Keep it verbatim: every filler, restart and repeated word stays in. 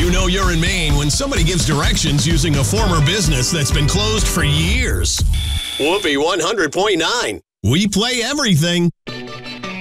You know you're in Maine when somebody gives directions using a former business that's been closed for years. Whoopee one hundred point nine. We play everything.